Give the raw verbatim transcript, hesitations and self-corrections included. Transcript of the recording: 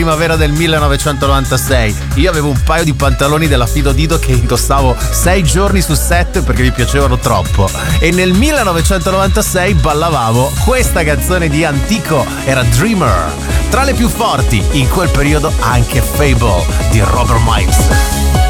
primavera del millenovecentonovantasei. Io avevo un paio di pantaloni della Fido Dido che indossavo sei giorni su sette perché mi piacevano troppo. E nel millenovecentonovantasei ballavamo questa canzone di Antico, era Dreamer. Tra le più forti in quel periodo anche Fable di Robert Miles.